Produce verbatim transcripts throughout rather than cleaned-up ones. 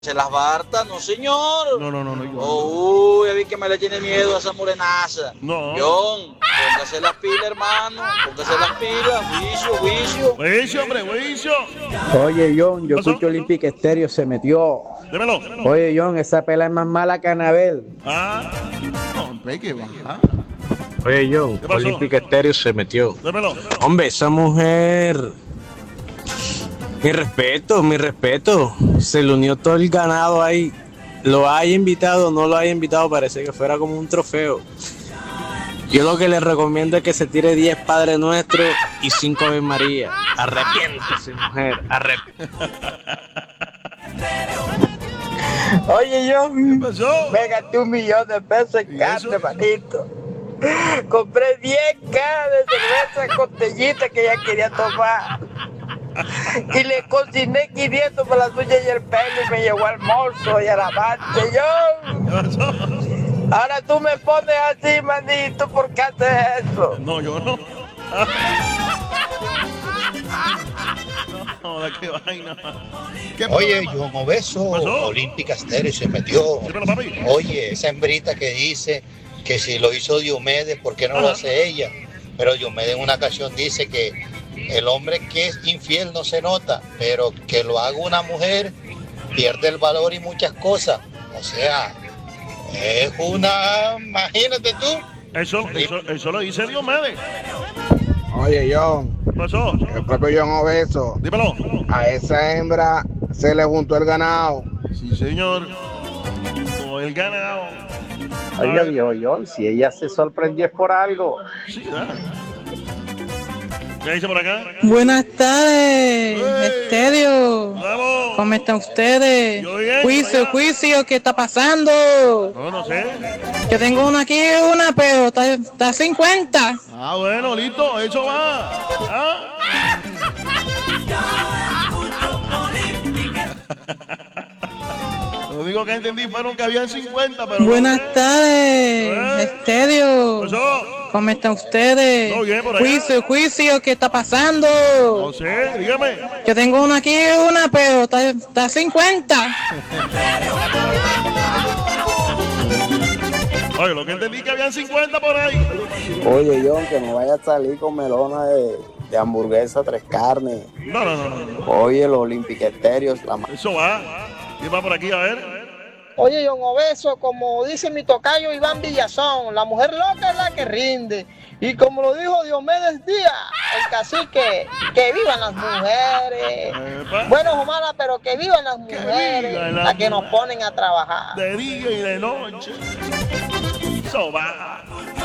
Se las Bartas, no señor. No, no, no, no. Yo, Oh, ya vi que me le tiene miedo a esa morenaza. no. John, póngase las pilas, hermano. Póngase las pilas. Juicio, juicio. Juicio, hombre, juicio. Oye, John, yo ¿Pasó? escucho Olympic Stereo, se metió. Démelo. Oye, John, esa pela es más mala que Anabel. Ah, no, hombre, que baja. Oye, John, ¿Qué pasó? Olympic Stereo se metió. Démelo. Hombre, esa mujer. Mi respeto, mi respeto. Se le unió todo el ganado ahí. Lo haya invitado o no lo haya invitado, parece que fuera como un trofeo. Yo lo que le recomiendo es que se tire diez Padre Nuestro y cinco Ave María. Arrepiéntese, mujer. Arrepiéntese. Oye, John, ¿Qué pasó? me gasté un millón de pesos en ¿Y carne, eso? manito. Compré diez cajas de cerveza con tellita que ella quería tomar. Y le cociné quinientos para las uñas y el pelo y me llevó al almuerzo y a la mancha. John, ¿Qué pasó? ahora tú me pones así, manito, ¿por qué haces eso? No, yo no. No, de qué vaina. ¿Qué Oye, problema? John Obeso, ¿Pasó? Olímpica Stereo se metió. Dímelo, papi. Oye, esa hembrita que dice que si lo hizo Diomedes, ¿por qué no lo Ajá. hace ella? Pero Diomedes en una ocasión dice que el hombre que es infiel no se nota, pero que lo haga una mujer pierde el valor y muchas cosas. O sea, es una, imagínate tú. Eso, eso, eso lo dice Diomedes. Oye, John, ¿Qué pasó? el propio John Obeso, Dímelo. a esa hembra se le juntó el ganado. Sí, señor. Con el ganado. Oiga, viejo John, si ella se sorprendió es por algo. Sí, ¿verdad? ¿Qué dice por acá? Buenas tardes, ¡Hey! Esterio. ¡Vamos! ¿Cómo están ustedes? Yo bien, Juicio, por allá. juicio, ¿qué está pasando? No, no sé. Yo tengo una aquí, una, pero está, está a cincuenta. Ah, bueno, listo, eso va. ¿Ah? Lo único que entendí fueron que habían cincuenta, pero... Buenas no sé. tardes, ¿Eh? Esterio. ¿Qué pasó? ¿Cómo están ustedes? Todo bien por allá. Juicio, juicio, ¿qué está pasando? No sé, dígame. Yo tengo una aquí, una, pero está, está a cincuenta. Oye, lo que entendí que habían cincuenta por ahí. Oye, John, que no vaya a salir con melona de, de hamburguesa tres carnes. No, no, no, no, no. Oye, los Olympic Stereo, la ma- Eso va. ¿Qué va por aquí? A ver. Oye, John Obeso, como dice mi tocayo Iván Villazón, la mujer loca es la que rinde. Y como lo dijo Diomedes Díaz, el cacique, que vivan las mujeres. Epa. Buenas o malas, pero que vivan las mujeres, vivan las las que nos mujeres. ponen a trabajar. De día y de noche. Eso va.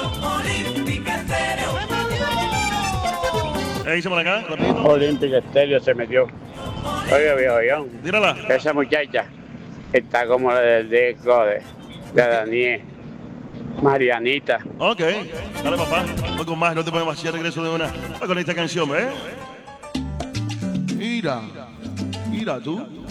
¿Qué dice por acá? Rapidito. Olympic Stereo se metió. Oye, viejo John, Tírala. esa muchacha está como la del disco de, de Daniel. Marianita. Ok. Dale, papá. Voy con más. No te podemos hacer regreso de una. Voy con esta canción, ¿eh? Mira. Mira tú.